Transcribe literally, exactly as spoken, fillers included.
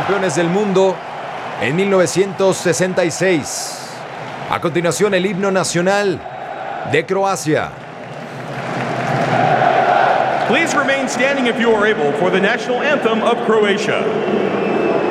campeones del mundo en mil novecientos sesenta y seis. A continuación, el himno nacional de Croacia. Please remain standing if you are able for the national anthem of Croatia.